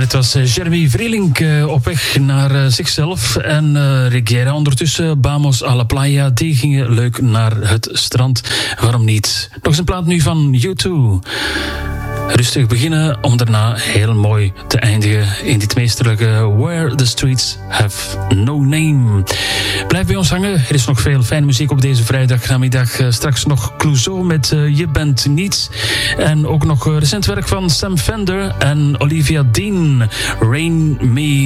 het was Jeremy Vreelink op weg naar zichzelf. En Rick Guerra ondertussen, Vamos a la Playa. Die gingen leuk naar het strand. Waarom niet? Nog eens een plaat nu van U2. Rustig beginnen om daarna heel mooi te eindigen in dit meesterlijke Where the Streets Have No Name. Blijf bij ons hangen. Er is nog veel fijne muziek op deze vrijdagnamiddag. Straks nog Clouseau met Je bent niets. En ook nog recent werk van Sam Fender en Olivia Dean. Rain Me